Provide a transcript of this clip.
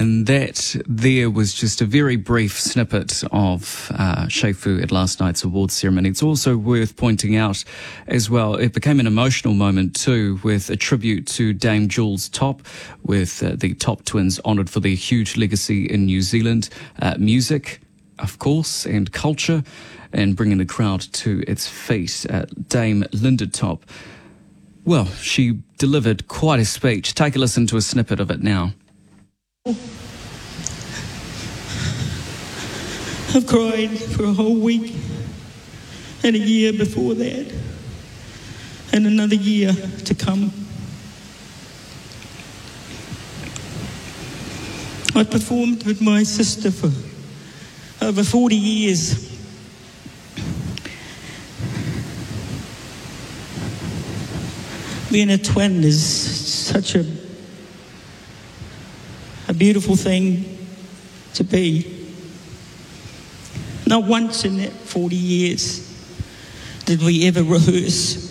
And that there was just a very brief snippet of Shei Fu at last night's awards ceremony. It's also worth pointing out as well, it became an emotional moment too, with a tribute to Dame Jules Top, with the Top twins honoured for their huge legacy in New Zealand music, of course, and culture, and bringing the crowd to its feet. Dame Linda Top, well, she delivered quite a speech. Take a listen to a snippet of it now. I've cried for a whole week, and a year before that, and another year to come. I performed with my sister for over 40 years. Being a twin is such a beautiful thing to be. Not once in that 40 years did we ever rehearse.